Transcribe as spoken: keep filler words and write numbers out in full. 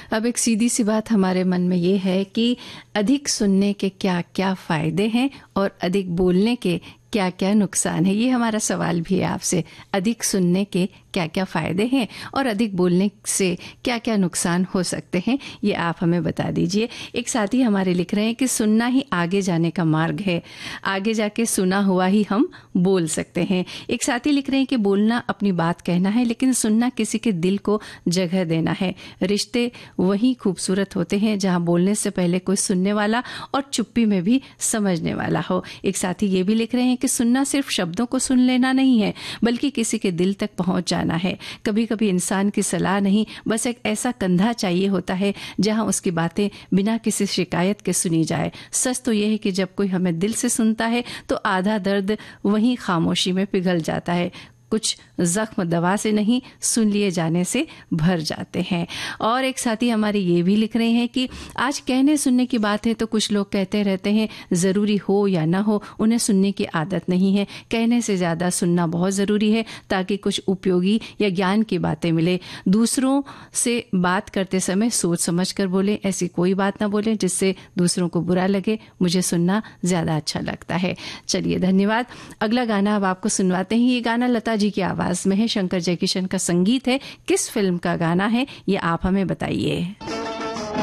अब एक सीधी सी बात हमारे मन में ये है कि अधिक सुनने के क्या क्या फ़ायदे हैं और अधिक बोलने के क्या क्या नुकसान है। ये हमारा सवाल भी है आपसे। अधिक सुनने के क्या क्या फ़ायदे हैं और अधिक बोलने से क्या क्या नुकसान हो सकते हैं, ये आप हमें बता दीजिए। एक साथी हमारे लिख रहे हैं कि सुनना ही आगे जाने का मार्ग है, आगे जाके सुना हुआ ही हम बोल सकते हैं। एक साथी लिख रहे हैं कि बोलना अपनी बात कहना है, लेकिन सुनना किसी के दिल को जगह देना है। रिश्ते वही खूबसूरत होते हैं जहाँ बोलने से पहले कोई सुनने वाला और चुप्पी में भी समझने वाला हो। एक साथी ये भी लिख रहे हैं कि सुनना सिर्फ शब्दों को सुन लेना नहीं है, बल्कि किसी के दिल तक पहुंच जाना है। कभी कभी इंसान की सलाह नहीं, बस एक ऐसा कंधा चाहिए होता है जहां उसकी बातें बिना किसी शिकायत के सुनी जाए। सच तो यह है कि जब कोई हमें दिल से सुनता है तो आधा दर्द वहीं खामोशी में पिघल जाता है। कुछ जख्म दवा से नहीं, सुन लिए जाने से भर जाते हैं। और एक साथी हमारे ये भी लिख रहे हैं कि आज कहने सुनने की बात है तो कुछ लोग कहते रहते हैं, ज़रूरी हो या ना हो उन्हें सुनने की आदत नहीं है। कहने से ज़्यादा सुनना बहुत ज़रूरी है ताकि कुछ उपयोगी या ज्ञान की बातें मिले। दूसरों से बात करते समय सोच समझ कर बोलें, ऐसी कोई बात ना बोलें जिससे दूसरों को बुरा लगे। मुझे सुनना ज़्यादा अच्छा लगता है। चलिए, धन्यवाद। अगला गाना अब आपको सुनवाते हैं। ये गाना लता जी की आवाज में है, शंकर जयकिशन का संगीत है। किस फिल्म का गाना है ये आप हमें बताइए।